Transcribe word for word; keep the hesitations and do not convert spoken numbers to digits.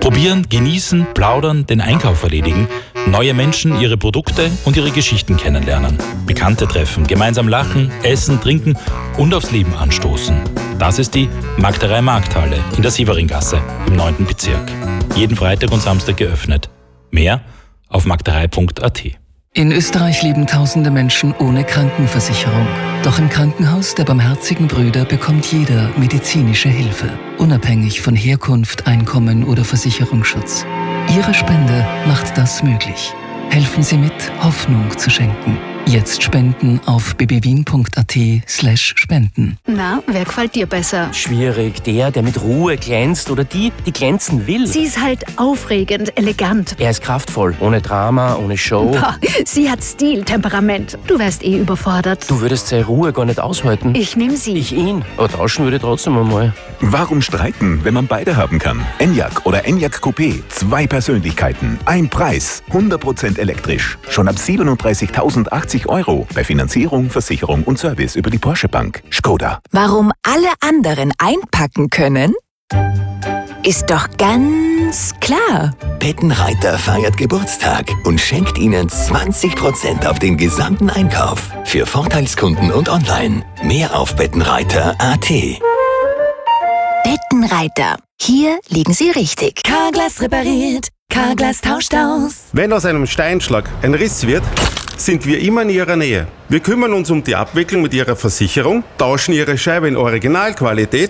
Probieren, genießen, plaudern, den Einkauf erledigen, neue Menschen, ihre Produkte und ihre Geschichten kennenlernen, Bekannte treffen, gemeinsam lachen, essen, trinken und aufs Leben anstoßen. Das ist die Magderei Markthalle in der Sieveringasse im neunten Bezirk. Jeden Freitag und Samstag geöffnet. Mehr auf magderei punkt a t. In Österreich leben tausende Menschen ohne Krankenversicherung. Doch im Krankenhaus der Barmherzigen Brüder bekommt jeder medizinische Hilfe, unabhängig von Herkunft, Einkommen oder Versicherungsschutz. Ihre Spende macht das möglich. Helfen Sie mit, Hoffnung zu schenken. Jetzt spenden auf b b wien punkt a t slash spenden. Na, wer gefällt dir besser? Schwierig. Der, der mit Ruhe glänzt oder die, die glänzen will. Sie ist halt aufregend, elegant. Er ist kraftvoll, ohne Drama, ohne Show. Boah, sie hat Stil, Temperament. Du wärst eh überfordert. Du würdest seine Ruhe gar nicht aushalten. Ich nehm sie. Ich ihn. Aber tauschen würde ich trotzdem einmal. Warum streiten, wenn man beide haben kann? Enyaq oder Enyaq Coupé. Zwei Persönlichkeiten, ein Preis. hundert Prozent elektrisch. Schon ab siebenunddreißigtausendachtzig Euro. Bei Finanzierung, Versicherung und Service über die Porsche Bank. Skoda. Warum alle anderen einpacken können? Ist doch ganz klar. Bettenreiter feiert Geburtstag und schenkt Ihnen zwanzig Prozent auf den gesamten Einkauf. Für Vorteilskunden und online. Mehr auf bettenreiter punkt a t. Bettenreiter. Hier liegen Sie richtig. Carglass repariert. Carglass tauscht aus. Wenn aus einem Steinschlag ein Riss wird, sind wir immer in Ihrer Nähe. Wir kümmern uns um die Abwicklung mit Ihrer Versicherung, tauschen Ihre Scheibe in Originalqualität